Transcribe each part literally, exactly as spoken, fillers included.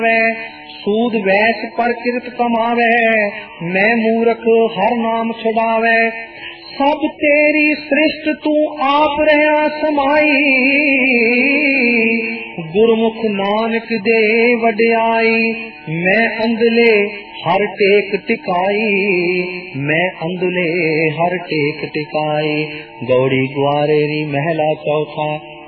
सूद वैस पर किरत कमावे, मैं मूर्ख हर नाम छुड़ावे। सब तेरी सृष्ट तू आप रहा समाई, गुरमुख नानक दे वड्याई। मैं अंधले हर टेक टिकाई, मैं अंधले हर टेक टिकाई। गौड़ी ग्वारेरी महला चौथा।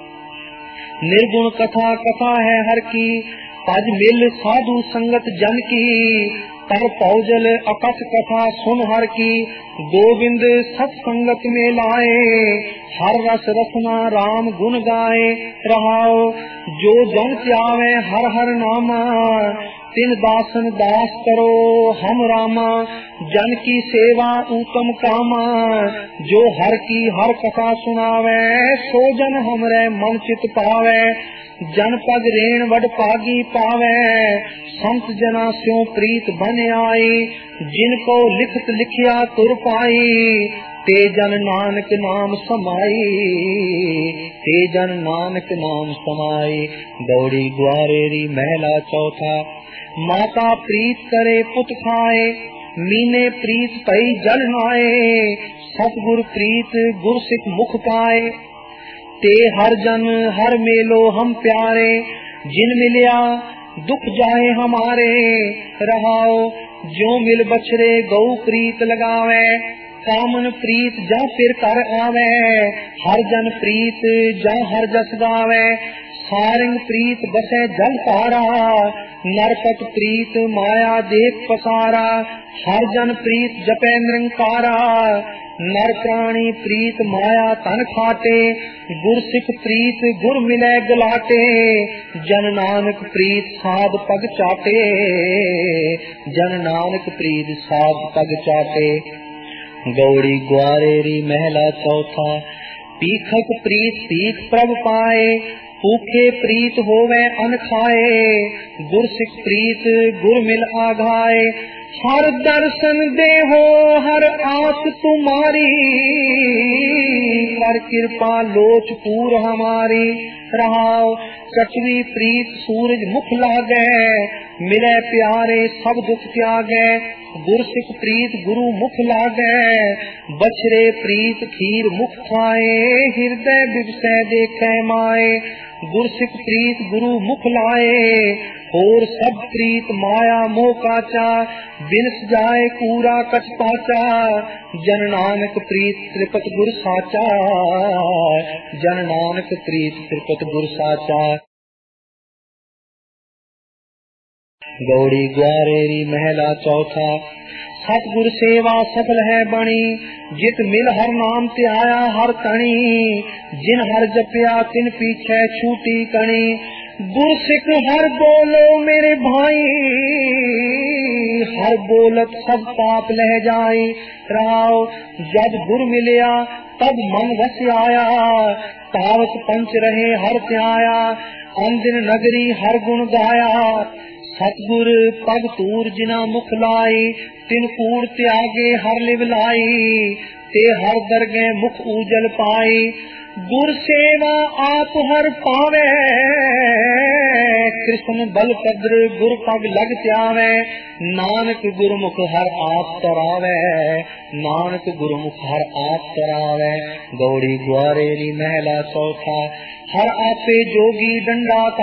निर्गुण कथा कथा है हर की, पज मिल साधु संगत जन की। तर पौजल अकथ कथा सुन हर की, गोविंद सत्संगत में लाए। हर रस रसना राम गुण गाए, रहाओ जो जन त्यावे हर हर नामा। तिन दासन दास करो हम रामा, जन की सेवा उत्तम कामा। जो हर की हर कथा सुनावे, सो जन हमरे मन चित पावे। जन पग रेण वड पागी पावे, संत जना स्यों प्रीत बन आई। जिनको लिखत लिखिया तुर पाई, ते जन नानक नाम समाई, ते जन नानक नाम समाई। गौड़ी ग्वारेरी महला चौथा। माता प्रीत करे पुत खाए, मीने प्रीत पई जल नाए। सतगुर प्रीत गुर सिख मुख पाए, ते हर जन हर मेलो हम प्यारे। जिन मिलिया दुख जाए हमारे, रहाओ जो मिल बछरे गौ प्रीत लगावे। कामन प्रीत जा फिर कर आवे, हर जन प्रीत जा हर जस गावे। सारंग प्रीत बसे जल तारा, नरपत प्रीत माया देख पसारा। हर जन प्रीत जपे निरंकारा, नर प्राणी प्रीत माया तन खाटे। गुर सिख प्रीत गुर मिले गलाटे, जन नानक प्रीत साध पग चाटे। जन नानक प्रीत साध पग चाटे। गौड़ी ग्वारेरी महला चौथा। पीखक प्रीत पीख प्रभ पाए, भूखे प्रीत होवे अन खाए। गुर सिख प्रीत गुर मिल आघाए। हर दर्शन दे हो हर आस तुम्हारी, कर कृपा लोच पूर हमारी। रहाओ कछवी प्रीत सूरज मुख लागे, मिले प्यारे सब दुख त्यागे। गुर सिख प्रीत गुरु मुख लागे, बछरे प्रीत खीर मुख खाए। हृदय बिवसे देखे माए, गुर सिख प्रीत गुरु मुख लाए। और सब प्रीत माया मोह काचा, बिनस जाए पूरा कछ पाचा। जन नानक प्रीत त्रिपत गुर साचा, जन नानक प्रीत त्रिपत गुर साचा। गौड़ी ग्वारेरी महला चौथा। सतगुर सेवा सफल है बणी, जित मिल हर नाम त्याया हर तणी। जिन हर जपिया तिन पीछे छूटी कणी। गुर सिख हर बोलो मेरे भाई, हर बोलत सब पाप लह जाई। राव जब गुर मिलिया तब मन वस आया, तावत पंच रहे हर त्याया। अंदिन नगरी हर गुण गाया, सतगुर पग तूर जिना मुख लाई। तिन कूड़ त्यागे हर लिव लाई, ते हर दरगे मुख उजल पाई। गुर सेवा आप हर पावे, कृष्ण बलभद्र गुर पग लग त्यावे। नानक गुरमुख हर आप तरावे, नानक गुरमुख हर आप तरावे। गौड़ी ग्वारेरी महला चौथा। हर आपे जोगी डंडा